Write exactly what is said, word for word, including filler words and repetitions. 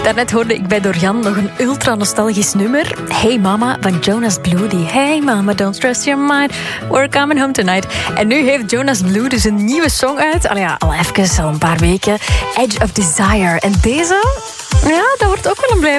Daarnet hoorde ik bij Dorian nog een ultra-nostalgisch nummer. Hey Mama van Jonas Blue. Die Hey Mama, don't stress your mind. We're coming home tonight. En nu heeft Jonas Blue dus een nieuwe song uit. Al ja, al even, al een paar weken. Edge of Desire. En deze, ja, dat wordt ook wel een blijver.